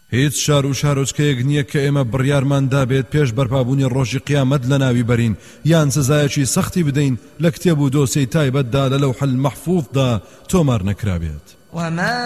هیچ شار و شارۆچکەیەک نییە کە ئێمە بڕیارمان دابێت پێش بەرپابوونی ڕۆژی قیامەت لە ناوی بەرین یان سزایەکی سەختی بدەین لە کتێب و دۆسەی تایبەتدا لە لەوح المەحفوظدا تۆمار نەکرابێت.